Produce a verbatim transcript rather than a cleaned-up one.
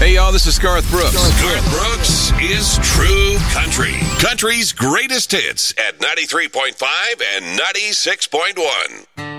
Hey, y'all, this is Garth Brooks. Garth Brooks is True Country. Country's greatest hits at ninety-three point five and ninety-six point one.